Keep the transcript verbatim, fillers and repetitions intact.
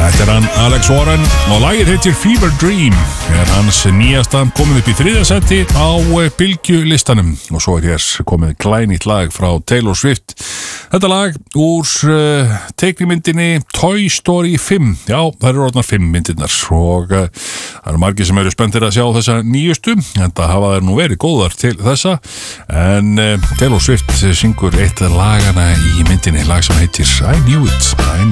Þetta er hann Alex Warren og lagið heitir Fever Dream. Er hans nýjasta komið upp í þriðja seti á bylgjulistanum og svo er hér komið glænýtt lag frá Taylor Swift. Þetta lag úr uh, teiknimyndinni Toy Story fimm. Já, það eru orðnar fimm myndirnar og uh, það eru margir sem eru spenntir að sjá þessa nýjustu, en það hafa þær nú verið góðar til þessa, en uh, Taylor Swift syngur eitt lagana í myndinni, lag sem heitir I Knew It, I